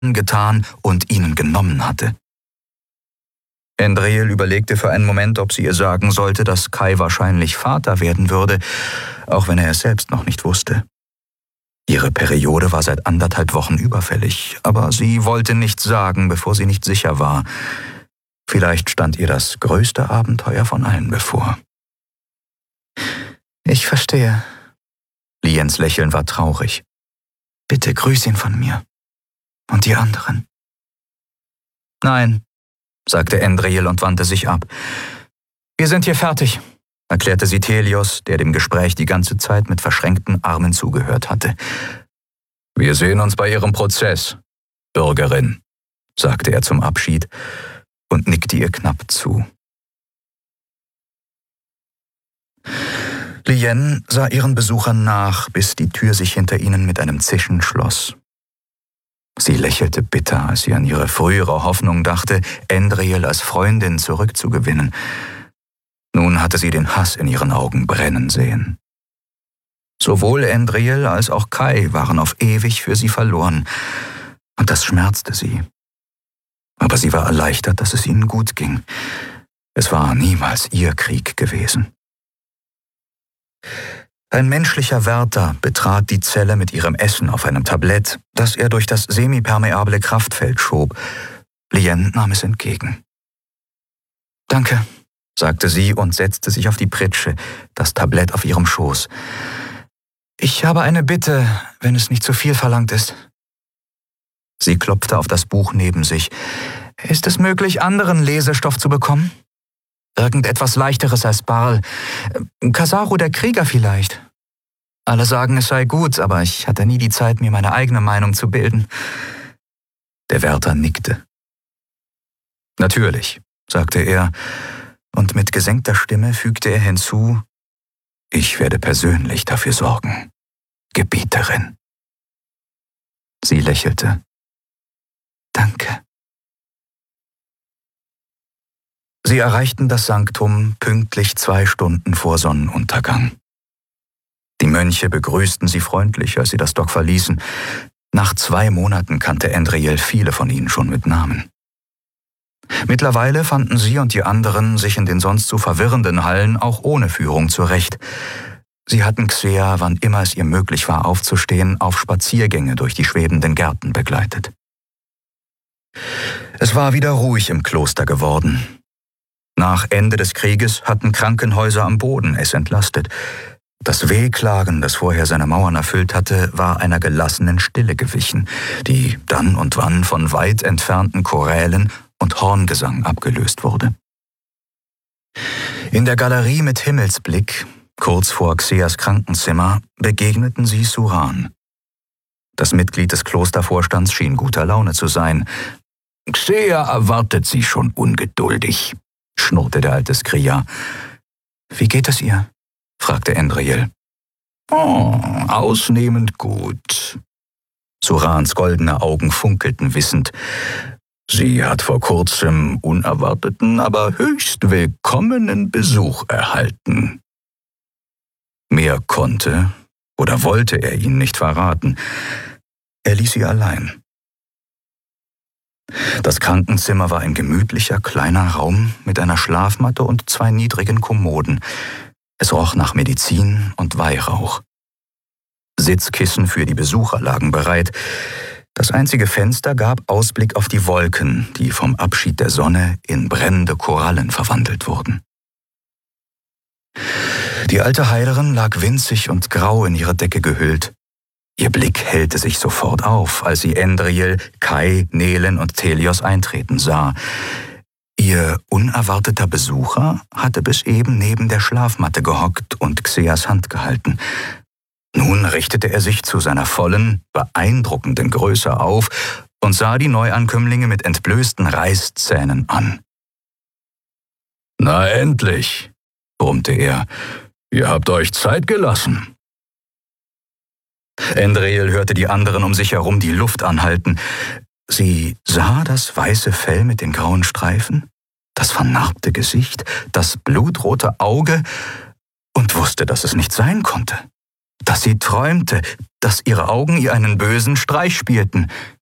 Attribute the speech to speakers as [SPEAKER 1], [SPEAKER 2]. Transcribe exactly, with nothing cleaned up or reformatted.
[SPEAKER 1] getan und ihnen genommen hatte. Endriel überlegte für einen Moment, ob sie ihr sagen sollte, dass Kai wahrscheinlich Vater werden würde, auch wenn er es selbst noch nicht wusste. Ihre Periode war seit anderthalb Wochen überfällig, aber sie wollte nichts sagen, bevor sie nicht sicher war. Vielleicht stand ihr das größte Abenteuer von allen bevor. »Ich verstehe.« Liens Lächeln war traurig. »Bitte grüß ihn von mir. Und die anderen.« »Nein«, sagte Endriel und wandte sich ab. »Wir sind hier fertig«, erklärte sie Telios, der dem Gespräch die ganze Zeit mit verschränkten Armen zugehört hatte. »Wir sehen uns bei Ihrem Prozess, Bürgerin«, sagte er zum Abschied und nickte ihr knapp zu. Lien sah ihren Besuchern nach, bis die Tür sich hinter ihnen mit einem Zischen schloss. Sie lächelte bitter, als sie an ihre frühere Hoffnung dachte, Endriel als Freundin zurückzugewinnen. Nun hatte sie den Hass in ihren Augen brennen sehen. Sowohl Endriel als auch Kai waren auf ewig für sie verloren, und das schmerzte sie. Aber sie war erleichtert, dass es ihnen gut ging. Es war niemals ihr Krieg gewesen. Ein menschlicher Wärter betrat die Zelle mit ihrem Essen auf einem Tablett, das er durch das semipermeable Kraftfeld schob. Lien nahm es entgegen. »Danke«, sagte sie und setzte sich auf die Pritsche, das Tablett auf ihrem Schoß. »Ich habe eine Bitte, wenn es nicht zu viel verlangt ist.« Sie klopfte auf das Buch neben sich. »Ist es möglich, anderen Lesestoff zu bekommen? Irgendetwas Leichteres als Barl. Kasaru der Krieger vielleicht. Alle sagen, es sei gut, aber ich hatte nie die Zeit, mir meine eigene Meinung zu bilden.« Der Wärter nickte. »Natürlich«, sagte er, und mit gesenkter Stimme fügte er hinzu, »Ich werde persönlich dafür sorgen, Gebieterin.« Sie lächelte. »Danke.« Sie erreichten das Sanktum pünktlich zwei Stunden vor Sonnenuntergang. Die Mönche begrüßten sie freundlich, als sie das Dock verließen. Nach zwei Monaten kannte Endriel viele von ihnen schon mit Namen. Mittlerweile fanden sie und die anderen sich in den sonst so verwirrenden Hallen auch ohne Führung zurecht. Sie hatten Xea, wann immer es ihr möglich war aufzustehen, auf Spaziergänge durch die schwebenden Gärten begleitet. Es war wieder ruhig im Kloster geworden. Nach Ende des Krieges hatten Krankenhäuser am Boden es entlastet. Das Wehklagen, das vorher seine Mauern erfüllt hatte, war einer gelassenen Stille gewichen, die dann und wann von weit entfernten Chorälen und Horngesang abgelöst wurde. In der Galerie mit Himmelsblick, kurz vor Xeas Krankenzimmer, begegneten sie Suran. Das Mitglied des Klostervorstands schien guter Laune zu sein. »Xea erwartet Sie schon ungeduldig«, schnurrte der alte Skria. »Wie geht es ihr?« fragte Endriel. »Oh, ausnehmend gut.« Surans goldene Augen funkelten wissend. »Sie hat vor kurzem unerwarteten, aber höchst willkommenen Besuch erhalten.« Mehr konnte oder wollte er ihnen nicht verraten. Er ließ sie allein. Das Krankenzimmer war ein gemütlicher, kleiner Raum mit einer Schlafmatte und zwei niedrigen Kommoden. Es roch nach Medizin und Weihrauch. Sitzkissen für die Besucher lagen bereit. Das einzige Fenster gab Ausblick auf die Wolken, die vom Abschied der Sonne in brennende Korallen verwandelt wurden. Die alte Heilerin lag winzig und grau in ihre Decke gehüllt. Ihr Blick hellte sich sofort auf, als sie Endriel, Kai, Nelen und Telios eintreten sah. Ihr unerwarteter Besucher hatte bis eben neben der Schlafmatte gehockt und Xeas Hand gehalten. Nun richtete er sich zu seiner vollen, beeindruckenden Größe auf und sah die Neuankömmlinge mit entblößten Reißzähnen an. »Na endlich«, brummte er, »ihr habt euch Zeit gelassen.« Endriel hörte die anderen um sich herum die Luft anhalten. Sie sah das weiße Fell mit den grauen Streifen, das vernarbte Gesicht, das blutrote Auge und wusste, dass es nicht sein konnte. Dass sie träumte, dass ihre Augen ihr einen bösen Streich spielten.